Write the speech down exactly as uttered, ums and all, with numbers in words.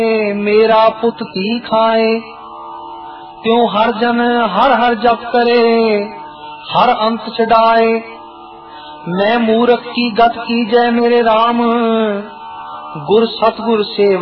मेरा पुत की खाए, त्यों हर जन हर हर जप करे, हर अंत छड़ाए। मैं मूरख की गत की जय मेरे राम, गुर सतगुर सेवा